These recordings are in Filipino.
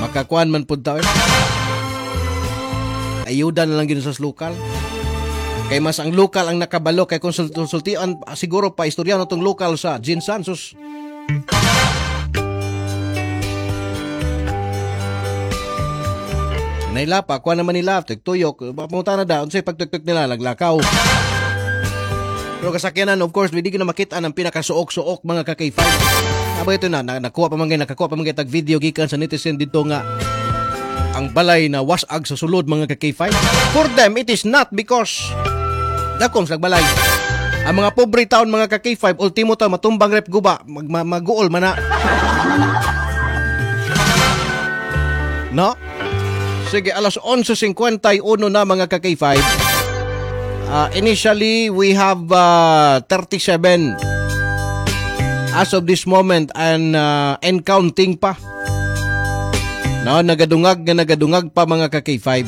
Makakuan man pud ta. Ayuda na lang gid sa lokal. Kay mas ang lokal ang nakabalo kay konsultian siguro pa istorya no tong lokal sa Jinsan sus. Naila pa kuan naman nila tuyok pamunta na daw unsay pagtuktok nila naglakaw. Pero kasakyanan of course hindi ko na makita ang pinakasuok-suok mga ka-K5. Aba ito na nakakuha pa man tag video gikan sa netizen dito nga ang balay na wasag sa sulod mga ka-K5. For them it is not because dakong sagbalay. Ang mga pobre taon mga ka-K5 ultimo ta matumbang rep guba maguol man na. No? Sige, alas 11:51 na mga ka-K5. Initially, we have 37 as of this moment and counting pa. No, nagadungag pa mga ka-K5.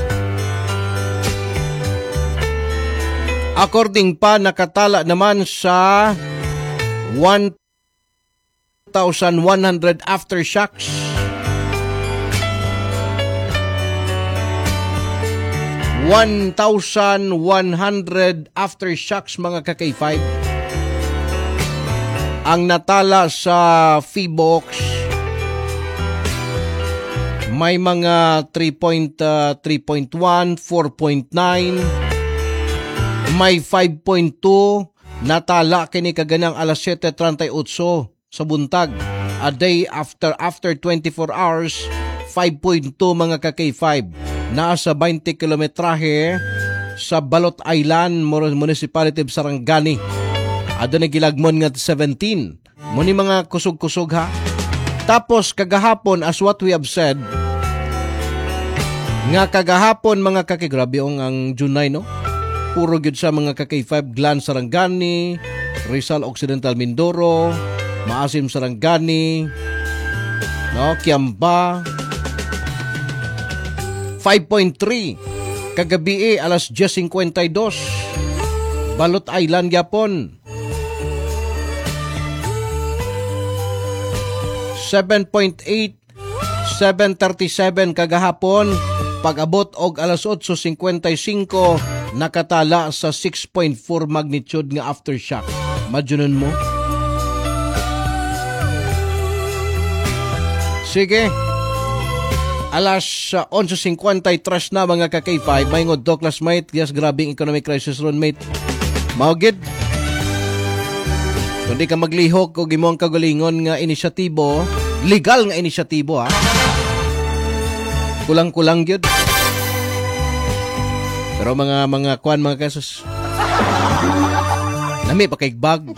According pa, nakatala naman sa 1,100 aftershocks. 1,100 aftershocks mga ka-K5 ang natala sa Feebox. May mga 3.1, 4.9, may 5.2 natala kini kaganang alas 7:38 sa buntag. A day after 24 hours 5.2 mga ka-K5 nasa 20 kilometrahe sa Balot Island, Municipality of Sarangani. Ado na gilagmon nga 17. Muni mga kusog-kusog ha. Tapos kagahapon as what we have said, nga kagahapon mga grabe ang Junay no. Puro gyud sa mga ka-K5 Glan Sarangani, Rizal Occidental Mindoro, Maasim Sarangani, no, Kiamba. 5.3 kagabi alas 10:52 Balot Island Japon. 7.8 7:37 kagahapon pag-abot og alas 8:55 nakatala sa 6.4 magnitude nga aftershock. Majunon mo. Sige. Alas 11:53 na mga ka-K5. Mayngod to classmate. Yes, grabing economic crisis ron mate. Maugid. Kung di ka maglihok o gimong kagalingon nga inisyatibo, legal nga inisyatibo ha. Kulang-kulang yun. Pero mga kuan mga kasos. Nami pa kay bag.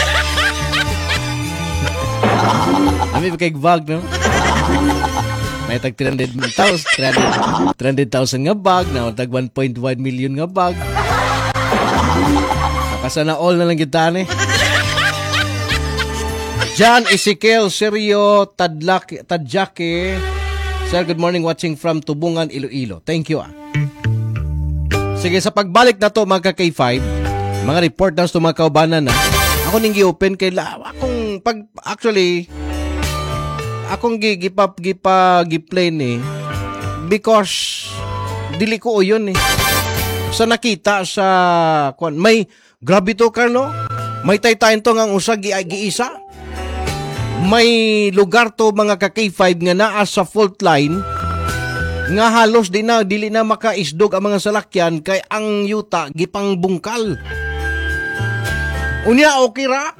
Nami pa kay bag no. May tag 300,000 nga bag, na tag 1.1 million nga bag. Nakasana all na lang kita ni. John Ezekiel Serio Tadjake. Sir, good morning, watching from Tubungan, Iloilo. Thank you. Sige, sa pagbalik na to mga ka-K5, mga report na sa mga kaubanan na, ako ning gi-open kay akong akong gi-play ni because dili ko yun eh. Sa nakita sa may grabe to Carlo. May taytayin to nga usag giisa. May lugar to mga ka-K5 nga naa sa fault line nga halos dili na makaisdog ang mga salakyan kay ang yuta gipang bungkal. Unya okay ra?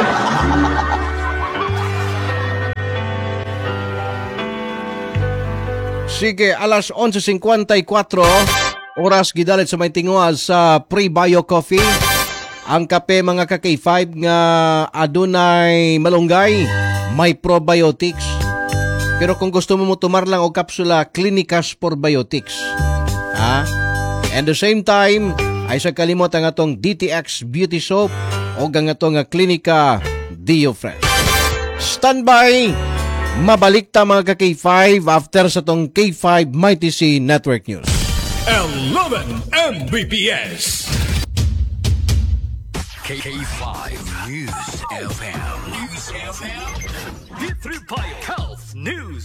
Sige, alas 11:54 oras gidalit sa may tingwa sa Pre-Bio Coffee. Ang kape mga ka-K5 nga adunay malunggay, may probiotics. Pero kung gusto mo tumar lang og kapsula, Clinicas Probiotics. And the same time, ay sa kalimot ang atong DTX Beauty Soap o ang atong Clinica Dio Fresh. Standby! Mabalik ta mga ka-K5 after sa tong K5 Mighty C Network News. 11 Mbps. K5 News FM. News FM. Health News.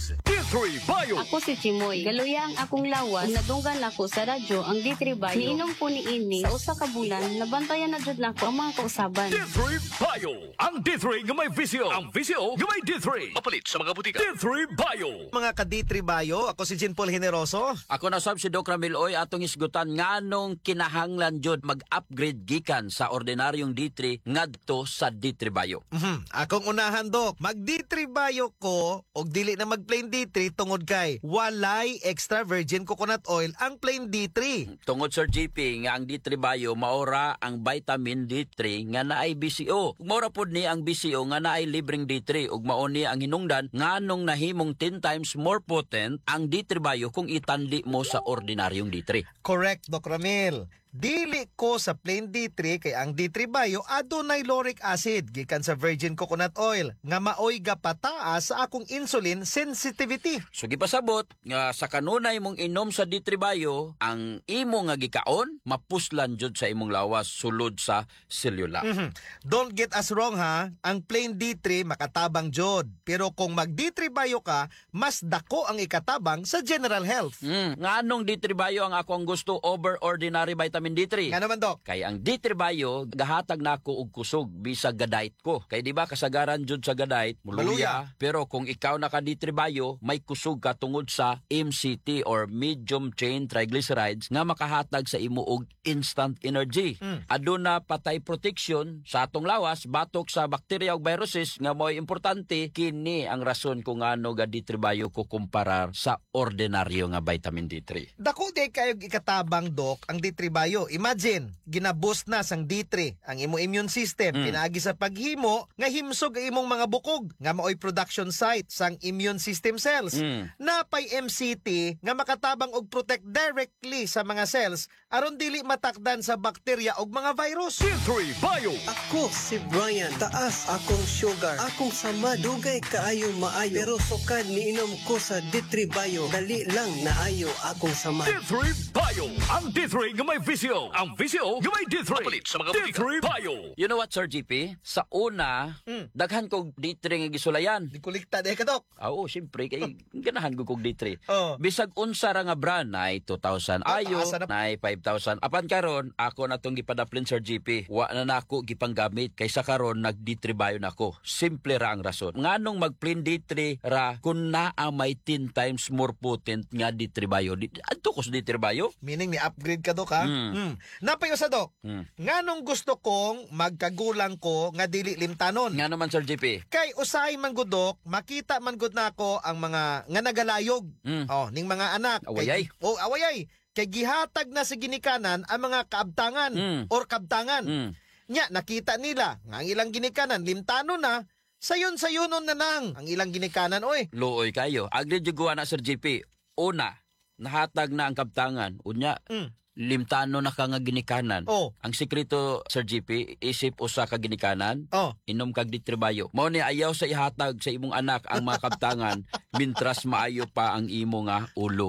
D3 Bio. Ako si Chimoy. Galuya ang akong lawas. Nadunggan ako sa radyo ang D3 Bio. Niinom po ni ini sa usa ka bulan. Nabantayan na jud nako ang mga kausaban. D3 Bio. Ang D3 nga may visio. Ang visio nga may D3. Mapalit sa mga butika. D3 Bio. Mga ka-D3 Bio, ako si Jean Paul Generoso. Ako na sab si Doc Ramil Oy atong isgutan nganong kinahanglan jud mag-upgrade gikan sa ordinaryong D3 ngadto sa D3 Bio. Akong unahan, Dok. Mag-D3 Bio ko og dili na mag-plain D3 tungod kay walay extra virgin coconut oil ang plain D3. Tungod Sir GP nga ang D3 Bio maora ang vitamin D3 nga naay BCO. Ug maora pud ni ang BCO nga naay libreng D3 ug mao ni ang hinungdan nganong nahimong 10 times more potent ang D3 Bio kung itanli mo sa ordinaryong D3. Correct, Doc Ramil. Dili ko sa plain D3 kay ang D3 Bio adunay lauric acid gikan sa virgin coconut oil nga maoy gapataas sa akong insulin sensitivity. So gipasabot nga sa kanunay mong inom sa D3 Bio, ang imo nga gikaon mapuslan jud sa imong lawas sulod sa selula. Don't get us wrong ha, ang plain D3 makatabang jod. Pero kung mag D3 Bio ka, mas dako ang ikatabang sa general health. Nganong D3 Bio ang akong gusto over ordinary vitamin D3? Nga naman, Doc. Kay ang D3 Bio gahatag nako og kusog bisag gadait ko. Kay di ba kasagaran jud sa gadait Maluya. muluya, pero kung ikaw naka D3 Bio may kusog ka tungod sa MCT or medium chain triglycerides nga makahatag sa imo og instant energy. Aduna patay protection sa atong lawas batok sa bakterya ug viruses nga mo'y importante. Kini ang rason kung ano ga D3 Bio ko kumparar sa ordinaryo nga vitamin D3. Dako di kayo ikatabang, Doc, ang D3 Bio. Imagine, ginaboost na sang D3 ang imo immune system. Pinaagi sa paghimo nga himsog ang imong mga bukog nga maoy production site sang immune system cells. Napay MCT nga makatabang og protect directly sa mga cells aron dili matakdan sa bakterya og mga virus. D3 Bio. Ako si Brian, taas akong sugar, akong sama, dugay kaayo maayo. Pero sukad niinom ko sa D3 Bio, dali lang naayo akong sama. D3 Bio. Ang D3 nga may visio. Ang visio nga may D3. Mapalit sa mga butika. D3 Bio. You know what, Sir GP? Sa una, daghan kog D3 nga gisulayan. Di kulikta di ka, Doc. Oo, siyempre, kay ganahan ko kog D3. Oh. Bisag unsa ra nga brand na 2,000 ayo, taas na- na 5,000. Apan karon, ako na tong gipadaplin, Sir GP. Wa na nako gipanggamit kaysa karon nag D3 Bio nako. Simple ra ang rason. Nganong mag-plain D3 ra kun naa may 10 times more potent nga D3 Bio. Adto ko sa D3 Bio. Meaning ni upgrade ka, Doc, ha? Napay usa, Doc. Nganong gusto kong magkagulang ko nga dili limtanon? Nga naman, Sir GP. Kay usay man gud, Doc, makita man gud nako ang mga nga nagalayog. Oh, ning mga anak. Awayay. Awayay. Kay gihatag na sa ginikanan ang mga kaabtangan or kabtangan. Nya nakita nila nga ang ilang ginikanan limtanon na, sayon-sayonon na nang ang ilang ginikanan, oy. Looy kayo. Agri juguan na, Sir GP. Una, nahatag na ang kabtangan. Unya, limtano na ka nga ginikanan. Oh. Ang sikreto, Sir GP, isip usa ka ginikanan, Oh. inom kag D3 Bio. Mao ni ayaw sa ihatag sa imong anak ang mga kabtangan mintras maayo pa ang imo nga ulo.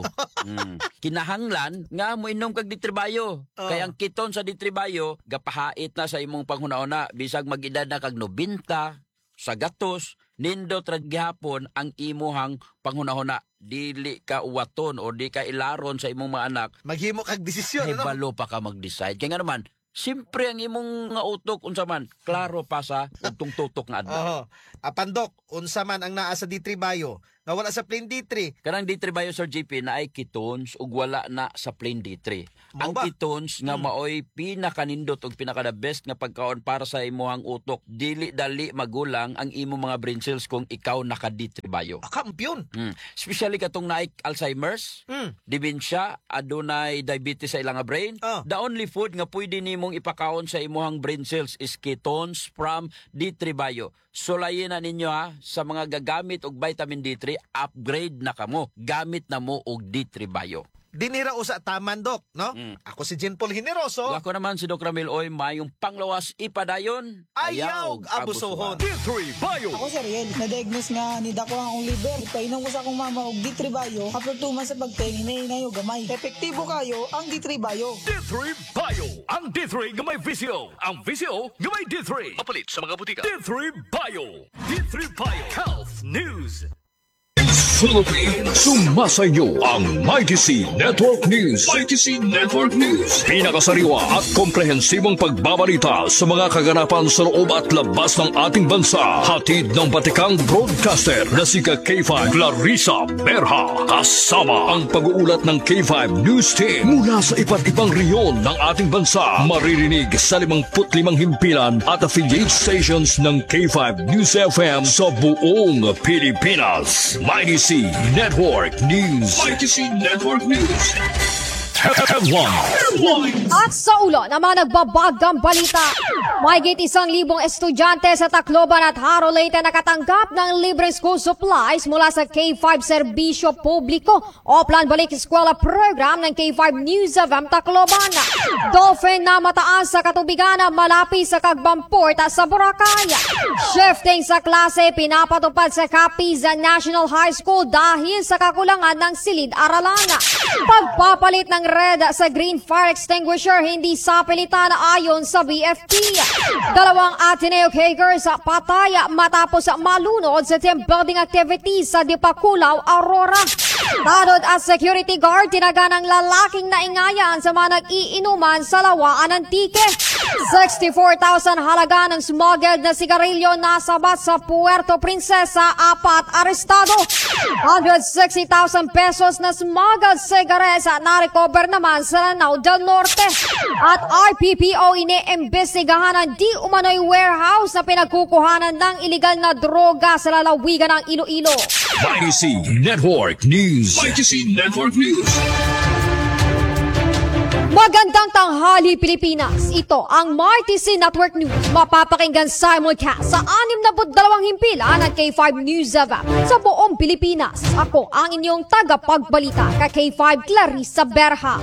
Kinahanglan nga mo inom kag D3 Bio. Kay ang kiton sa D3 Bio gapahait na sa imong panghuna-una bisag mag-edad na kag 90 sa gatos, nindot ra gihapon ang imuhang panghuna-huna. Dili ka uwaton o di ka ilaron sa imong mga anak. Maghimo kag desisyon, Ay ano? balo pa ka mag-decide. Kaya nga naman, simpre ang imong nga utok unsa man, klaro pa sa utong tutok nga adlaw. Oh. Apan, Doc, unsa man ang naa sa D3 Bio nga wala sa plain D3. Kanang D3 Bio, Sir GP, na ay ketones ug wala na sa plain D3. Mao Ang ba? ketones nga maoy pinakanindot ug pinaka the best nga pagkaon para sa imuhang utok. Dili dali magulang ang imo mga brain cells kung ikaw naka D3 Bio. Kampyon. Especially katong naay Alzheimer's, dementia, adunay diabetes sa ilang nga brain. The only food nga pwede nimong ipakaon sa imuhang brain cells is ketones from D3 Bio. Sulayin na ninyo ha, sa mga gagamit og vitamin D3, upgrade na kamo. Gamit na mo og D3 Bio. Dinira usa taman, Doc, no? Ako si Jean Paul Generoso. Ako naman si Doc Ramil Oy, mayong panglawas ipadayon. Ayaw abusohon. D3 Bio. Ako si Ariel, na-diagnose nga ni Dako ang akong liver. Ipainom ko sa akong mama og D3 Bio. After 2 months sa pagtingin, hinahinay og gamay. Epektibo kayo ang D3 Bio. D3 Bio. Ang D3 nga may visio. Ang visio nga may D3. Mapalit sa mga butika. D3 Bio. D3 Bio. Health News. Philippines. Sumasayo ang Mighty C Network News. Mighty C Network News. Pinakasariwa at komprehensibong pagbabalita sa mga kaganapan sa loob at labas ng ating bansa. Hatid ng batikang broadcaster na si K5 Clarissa Berha. Kasama ang pag-uulat ng K5 News Team mula sa iba't ibang reyon ng ating bansa. Maririnig sa 55 himpilan at affiliate stations ng K5 News FM sa buong Pilipinas. Mighty C Network News. Mighty C Network News. Headline. At sa ulo ng mga nagbabagang balita, mahigit 1,000 estudyante sa Tacloban at Haro Leyte nakatanggap ng libreng school supplies mula sa K5 Serbisyo Publiko o Plan Balik Eskwela Program ng K5 News FM Tacloban. Dolphin na mataas sa katubigan na malapit sa Cagbamport at sa Boracay. Shifting sa klase pinapatupad sa Capiz National High School dahil sa kakulangan ng silid-aralan. Pagpapalit ng red sa green fire extinguisher hindi sa pilitan ayon sa BFP. 2 Ateneo Kagers patay matapos malunod sa team building activities sa Dipakulaw, Aurora. Tanod at security guard tinaga ng lalaking naingayan sa mga nag-iinuman sa Lawaan Antique. 64,000 halaga ng smuggled na sigarilyo nasabat sa Puerto Princesa, 4 arestado. 160,000 pesos na smuggled cigarettes na-recover naman sa Lanao del Norte. At RPPO iniimbestigahan ang di umano'y warehouse na pinagkukuhanan ng iligal na droga sa lalawigan ng Iloilo. Mighty C Network News. Mighty C Network News. Magandang tanghali, Pilipinas. Ito ang Mighty C Network News. Mapapakinggan simulcast sa 62 himpilan ng K5 News FM sa buong Pilipinas. Ako ang inyong tagapagbalita, K5 Clarissa Berha.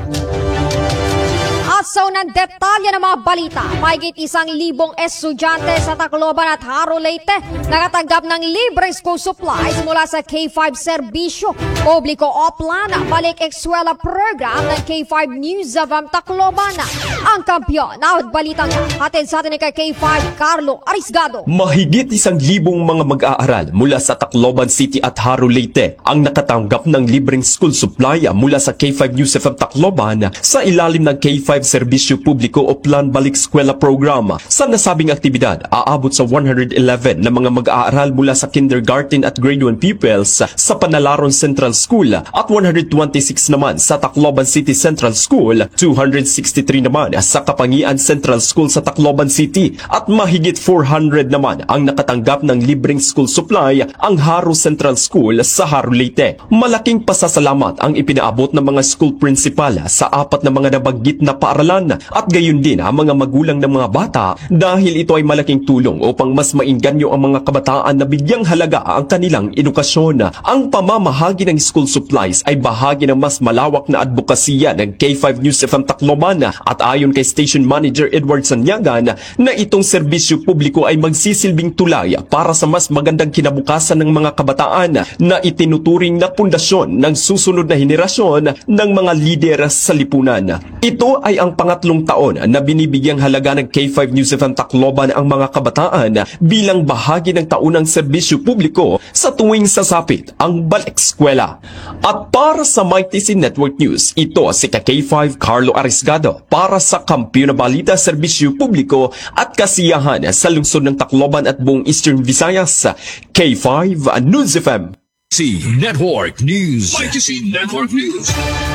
At sa unang detalye ng mga balita, mahigit 1,000 estudyante sa Tacloban at Haro Leyte nakatanggap ng libreng school supplies mula sa K5 Serbisyo Publiko o Plan Balik Eskwela Program ng K5 News FM Tacloban. Ang kampiyon na balita nga hatid sa atin ni K5 Carlo Arisgado. Mahigit 1,000 mga mag-aaral mula sa Tacloban City at Haro Leyte ang nakatanggap ng libreng school supply mula sa K5 News FM Tacloban sa ilalim ng K5 Serbisyo Publiko o Plan Balik Eskwela Program. Sa nasabing aktibidad, aabot sa 111 na mga mag-aaral mula sa kindergarten at grade 1 pupils sa Panalaron Central School at 126 naman sa Tacloban City Central School, 263 naman sa Kapangian Central School sa Tacloban City at mahigit 400 naman ang nakatanggap ng libreng school supply ang Haro Central School sa Haro Leyte. Malaking pasasalamat ang ipinaabot ng mga school principal sa 4 na mga nabanggit na paaralan at gayon din ang mga magulang ng mga bata dahil ito ay malaking tulong upang mas mainganyo ang mga kabataan na bigyang halaga ang kanilang edukasyon. Ang pamamahagi ng school supplies ay bahagi ng mas malawak na advokasya ng K5 News FM Tacloban at ayon kay Station Manager Edward Sanyagan na itong serbisyo publiko ay magsisilbing tulay para sa mas magandang kinabukasan ng mga kabataan na itinuturing na pundasyon ng susunod na henerasyon ng mga lider sa lipunan. Ito ay ang pangatlong taon na binibigyang halaga ng K5 News FM Tacloban ang mga kabataan bilang bahagi ng taunang serbisyo publiko sa tuwing sasapit ang balik eskwela. At para sa Mighty C Network News, ito si K5 Carlo Arisgado para sa Kampiyon na Balita Serbisyo Publiko at Kasiyahan sa lungsod ng Tacloban at buong Eastern Visayas. K5 News FM. C Network News. Mighty C Network News.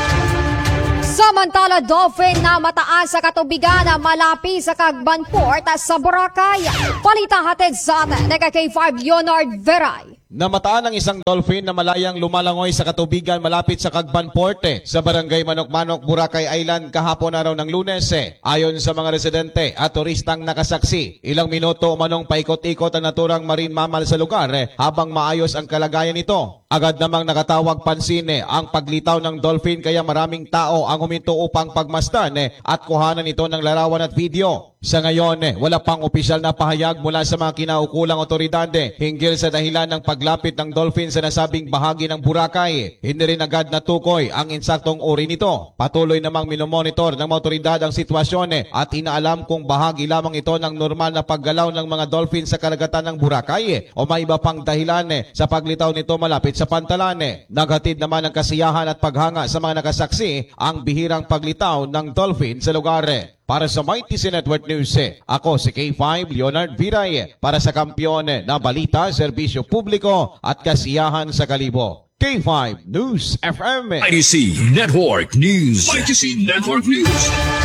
Samantala, Dolphin na mataas sa katubigan na malapit sa Cagbamport at sa Boracay. Balita hatid sa atin ng K5 Leonard Veray. Namataan ang isang dolphin na malayang lumalangoy sa katubigan malapit sa Cagbanporte sa barangay Manok-Manok, Boracay Island kahapon araw ng Lunes. Ayon sa mga residente at turistang nakasaksi, ilang minuto umanong paikot-ikot ang naturang marine mammal sa lugar habang maayos ang kalagayan nito. Agad namang nakatawag pansin ang paglitaw ng dolphin kaya maraming tao ang huminto upang pagmasdan at kuhanan ito ng larawan at video. Sa ngayon, wala pang opisyal na pahayag mula sa mga kinaukulang otoridad hinggil sa dahilan ng paglapit ng dolphin sa nasabing bahagi ng Boracay. Hindi rin agad natukoy ang insaktong uri nito. Patuloy namang minomonitor ng mga otoridad ang sitwasyon at inaalam kung bahagi lamang ito ng normal na paggalaw ng mga dolphin sa karagatan ng Boracay o may iba pang dahilan sa paglitaw nito malapit sa pantalan. Naghatid naman ng kasiyahan at paghanga sa mga nakasaksi ang bihirang paglitaw ng dolphin sa lugar. Para sa Mighty C Network News, ako si K5 Leonard Viray para sa kampiyon na balita, serbisyo publiko at kasiyahan sa kalibo. K5 News FM. IDC Network News. IDC Network News.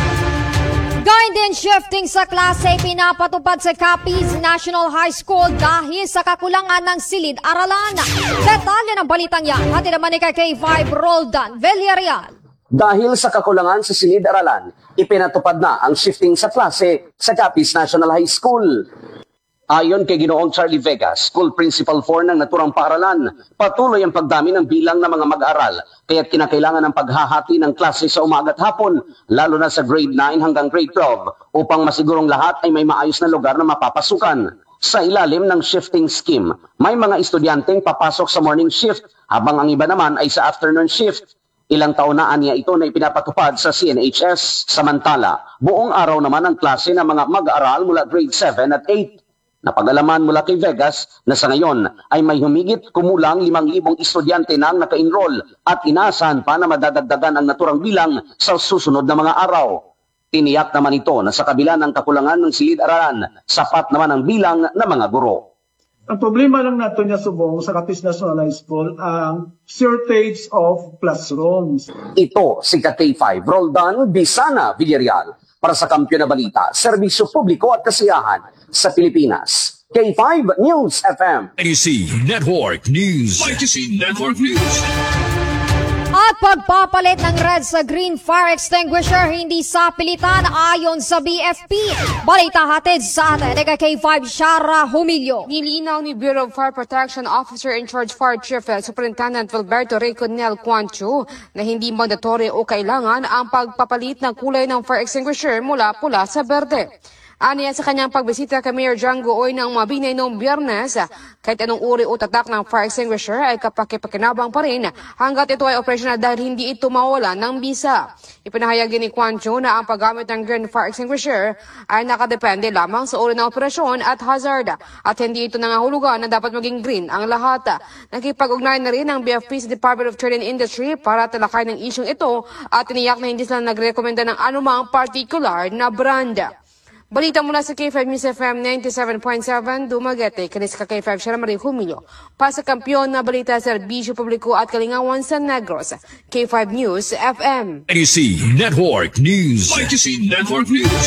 Gayun din shifting sa klase pinapatupad sa Capiz National High School dahil sa kakulangan ng silid-aralan. Detalye ng balitang yan, hati naman ni K5 Roldan Villarreal. Dahil sa kakulangan sa silid-aralan, ipinatupad na ang shifting sa klase sa Capiz National High School. Ayon kay Ginoong Charlie Vega, School Principal 4 ng naturang paaralan, patuloy ang pagdami ng bilang ng mga mag-aaral, kaya't kinakailangan ng paghahati ng klase sa umaga at hapon, lalo na sa grade 9 hanggang grade 12, upang masigurong lahat ay may maayos na lugar na mapapasukan. Sa ilalim ng shifting scheme, may mga estudyanteng papasok sa morning shift, habang ang iba naman ay sa afternoon shift. Ilang taon na aniya ito na ipinapatupad sa CNHS. Samantala, buong araw naman ang klase ng mga mag-aaral mula grade 7 at 8. Napag-alaman mula kay Vegas na sa ngayon ay may humigit kumulang 5,000 estudyante na ang naka-enroll at inaasahan pa na madadagdagan ang naturang bilang sa susunod na mga araw. Tiniyak naman ito na sa kabila ng kakulangan ng silid-aralan, sapat naman ang bilang ng mga guro. Ang problema lang nato niya subong sa Capiz National High School ang shortage of classrooms. Ito si K5 Roldan Bisana Villarreal para sa Kampiyon na Balita, Serbisyo Publiko at Kasiyahan sa Pilipinas. K5 News FM. IDC Network News. IDC Network News. At pagpapalit ng red sa green fire extinguisher hindi sa pilitan ayon sa BFP. Balita hatid sa atin ni K5 Shara Humilio. Nilinaw ni Bureau of Fire Protection Officer in Charge Fire Chief Superintendent Wilberto Reconel Cuancho na hindi mandatory o kailangan ang pagpapalit ng kulay ng fire extinguisher mula pula sa berde. Aniya sa kanyang pagbisita kay Mayor Django Oy ng Mabinay noong Biyernes, kahit anong uri o tatak ng fire extinguisher ay kapakipakinabang pa rin hanggat ito ay operational dahil hindi ito mawala ng bisa. Ipinahayag din ni Cuancho na ang paggamit ng green fire extinguisher ay nakadepende lamang sa uri ng operasyon at hazard at hindi ito nangahulugan na dapat maging green ang lahat. Nakipag-ugnay na rin ang BFP sa Department of Trade and Industry para talakay ng isyong ito at tiniyak na hindi sila nagrekomenda ng anumang particular na brand. Balita mula sa K5 News FM 97.7, Dumaguete, kanis ka K5 Shara Marie Humilio. Pa sa kampiyon na balita sa serbisyo publiko at kalingawan sa Negros, K5 News FM. IDC Network News. IDC Network News.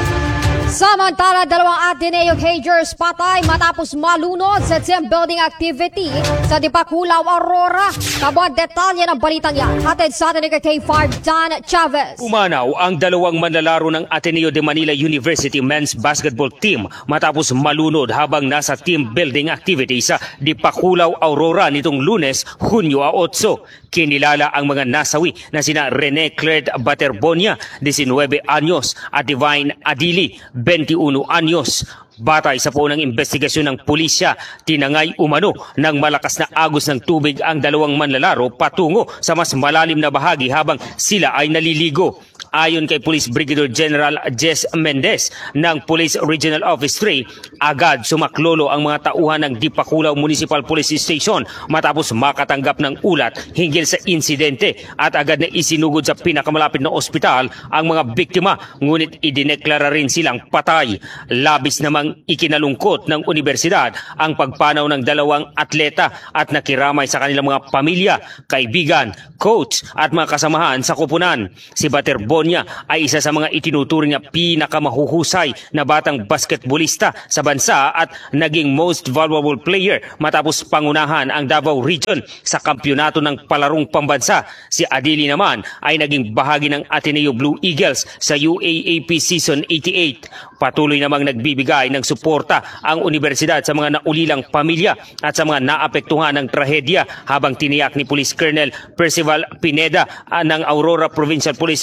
Samantala, dalawang Ateneo Cagers patay matapos malunod sa team building activity sa Dipakulaw, Aurora. Kabuang detalye ng balitang yan, hatid sa atin ni K5 Dan Chavez. Umanaw ang dalawang manlalaro ng Ateneo de Manila University men's basketball team matapos malunod habang nasa team building activity sa Dipakulaw, Aurora nitong Lunes, Hunyo 8. Kinilala ang mga nasawi na sina Rene Claire Baterbonia, 19 anyos, at Divine Adili, 21 anyos. Batay sa punang investigasyon ng pulisya, tinangay umano ng malakas na agos ng tubig ang dalawang manlalaro patungo sa mas malalim na bahagi habang sila ay naliligo. Ayon kay Police Brigadier General Jess Mendez ng Police Regional Office 3, agad sumaklolo ang mga tauhan ng Dipakulaw Municipal Police Station matapos makatanggap ng ulat hinggil sa insidente at agad na isinugod sa pinakamalapit na ospital ang mga biktima, ngunit idineklara rin silang patay. Labis namang ikinalungkot ng universidad ang pagpanaw ng dalawang atleta at nakiramay sa kanilang mga pamilya, kaibigan, coach at mga kasamahan sa kupunan. Si Baterbonia ay isa sa mga itinuturing na pinakamahuhusay na batang basketbolista sa bansa at naging most valuable player matapos pangunahan ang Davao Region sa kampyonato ng palarong pambansa. Si Adili naman ay naging bahagi ng Ateneo Blue Eagles sa UAAP Season 88. Patuloy namang nagbibigay ng suporta ang universidad sa mga naulilang pamilya at sa mga naapektuhan ng trahedya habang tiniyak ni Police Colonel Percival Pineda ng Aurora Provincial Police Office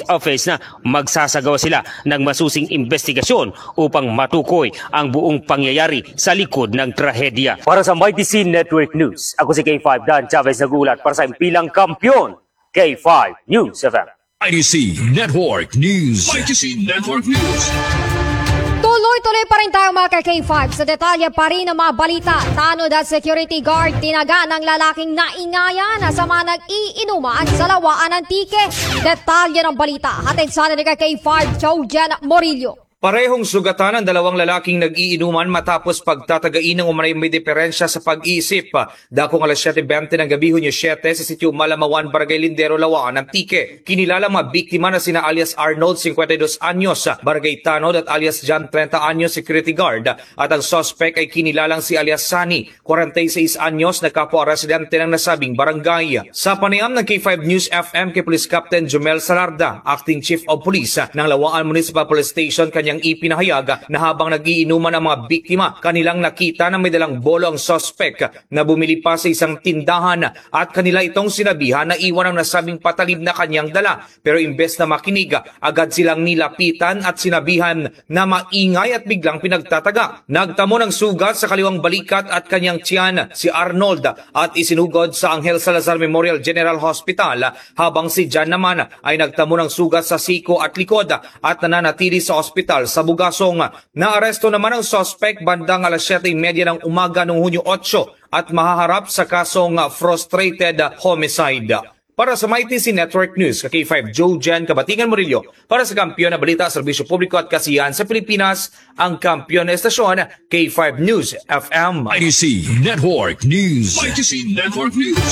labis na magsasagawa sila ng masusing investigasyon upang matukoy ang buong pangyayari sa likod ng trahedya. Para sa Mighty Scene Network News, ako si K5 Dan Chavez nagulat para sa impilang kampiyon, K5 News FM. IDC Network News. IDC Network News. Tuloy-tuloy pa rin tayo mga ka-K5 sa detalye pa rin ng mga balita. Tanod at security guard tinaga ng lalaking naingayan sa mga nag-iinuman sa Lawaan Antique. Detalye ng balita hatid sa atin ni ka-K5 Jojen Morillo. Parehong sugatan ang dalawang lalaking nag-iinuman matapos pagtatagain ng umanay may diferensya sa pag-iisip. Dakong alas 7:20 ng gabi Hunyo 7 sa sitio Malamawan, Barangay Lindero, Lawaan, Antique. Kinilala mga biktima na sina alias Arnold, 52 anyos, Barangay Tanod at alias John, 30 anyos, security guard. At ang suspect ay kinilalang si alias Sani, 46 anyos, na kapwa-residente ng nasabing barangay. Sa panayam ng K5 News FM kay Police Captain Jumel Salarda, Acting Chief of Police ng Lawaan Municipal Police Station, kanyang ipinahayag na habang nag-iinuman ang mga biktima, kanilang nakita na may dalang bolo ang suspect na bumili pa sa isang tindahan at kanila itong sinabihan na iwan ang nasabing patalib na kanyang dala. Pero imbes na makinig, agad silang nilapitan at sinabihan na maingay at biglang pinagtataga. Nagtamo ng sugat sa kaliwang balikat at kanyang tiyan si Arnold at isinugod sa Angel Salazar Memorial General Hospital, habang si John naman ay nagtamo ng sugat sa siko at likod at nananatili sa ospital sa Bugasong. Naaresto naman ang suspect bandang alas 7:30 ng umaga noong Hunyo 8 at mahaharap sa kasong frustrated homicide. Para sa Mighty Scene Network News, K5 Jojen Kabatingan Murillo, para sa kampiyon na balita, serbisyo publiko at kasiyahan sa Pilipinas, ang kampiyon na estasyon, K5 News FM. IDC Network News. IDC Network News.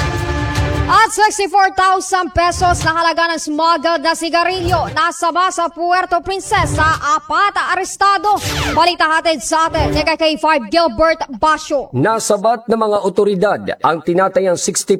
At 64,000 pesos na halaga ng smuggled na sigarilyo nasaba sa Puerto Princesa, 4 arestado. Balita hatid sa atin ni K5 Gilbert Basyo. Nasabat ng mga otoridad ang tinatayang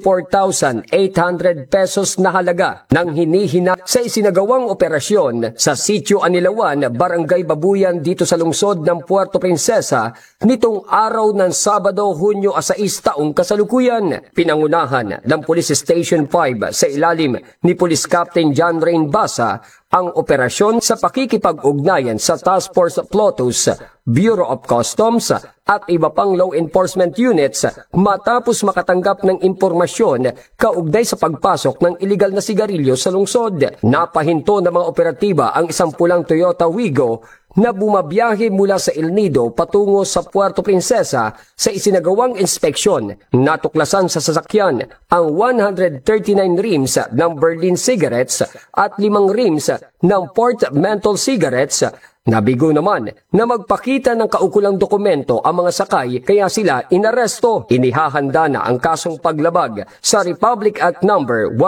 64,800 pesos na halaga ng hinihina sa isinagawang operasyon sa Sitio Anilawan, Barangay Babuyan dito sa lungsod ng Puerto Princesa nitong araw ng Sabado, Hunyo 6 taong kasalukuyan. Pinangunahan ng Police Station 5 sa ilalim ni Police Captain John Rain Basa ang operasyon sa pakikipag-ugnayan sa Task Force Plotus, Bureau of Customs at iba pang law enforcement units matapos makatanggap ng impormasyon kaugnay sa pagpasok ng iligal na sigarilyo sa lungsod. Napahinto ng mga operatiba ang isang pulang Toyota Wigo na bumabiyahe mula sa El Nido patungo sa Puerto Princesa. Sa isinagawang inspeksyon, natuklasan sa sasakyan ang 139 rims ng Berlin cigarettes at 5 rims ng Port Menthol cigarettes. Nabigo naman na magpakita ng kaukulang dokumento ang mga sakay kaya sila inaresto. Inihahanda na ang kasong paglabag sa Republic Act No.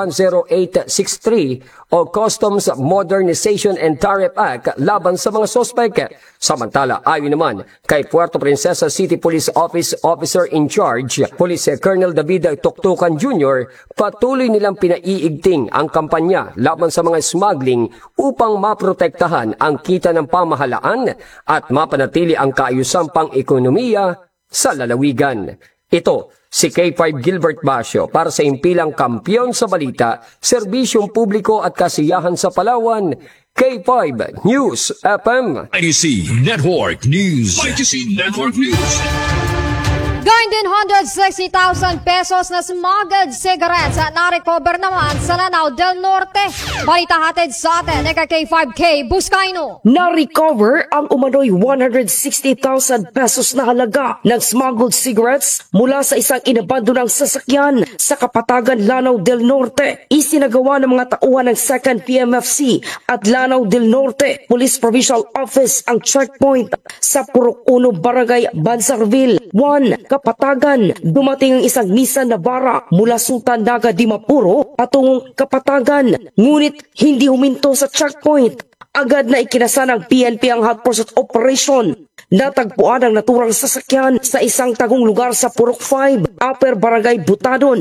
10863 o Customs Modernization and Tariff Act laban sa mga sospek. Samantala, ayon naman kay Puerto Princesa City Police Office Officer in Charge, Police Colonel David Tuktukan Jr., patuloy nilang pinaiigting ang kampanya laban sa mga smuggling upang maprotektahan ang kita ng pamahalaan at mapanatili ang kaayusang pang-ekonomiya sa lalawigan. Ito si K5 Gilbert Basyo para sa impilang kampiyon sa balita, serbisyong publiko at kasiyahan sa Palawan, K5 News FM. IDC Network News. IDC Network News. Gayun din 160,000 pesos na smuggled cigarettes na recover naman sa Lanao del Norte. Balita hatid sa atin ni K5K Buscaino. Na-recover ang umano'y 160,000 pesos na halaga ng smuggled cigarettes mula sa isang inabandonang sasakyan sa Kapatagan, Lanao del Norte. Isinagawa ng mga tauhan ng 2nd PMFC at Lanao del Norte Police Provincial Office ang checkpoint sa Purok 1 Barangay Bansarville 1, Kapatagan. Dumating ang isang Nissan Navara mula Sultan Naga, Dimapuro patungong Kapatagan, ngunit hindi huminto sa checkpoint. Agad na ikinasa ng PNP ang hot pursuit operation. Natagpuan ang naturang sasakyan sa isang tagong lugar sa Purok 5, Upper Barangay Butadon.